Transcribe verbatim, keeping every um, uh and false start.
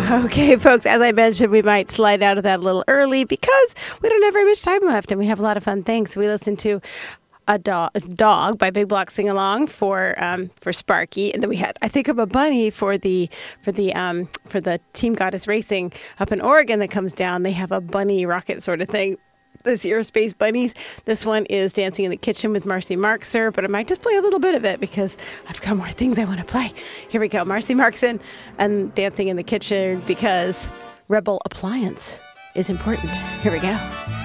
Okay, folks, as I mentioned, we might slide out of that a little early because we don't have very much time left and we have a lot of fun things. We listened to a dog, dog by Big Block Sing Along for um, for Sparky, and then we had I Think of a Bunny for the for the um, for the Team Goddess Racing up in Oregon that comes down. They have a bunny rocket sort of thing. This Aerospace Bunnies. This one is Dancing in the Kitchen with Marcy Markser, but I might just play a little bit of it because I've got more things I want to play. Here we go. Marcy Markson and Dancing in the Kitchen because Rebel Appliance is important. Here we go.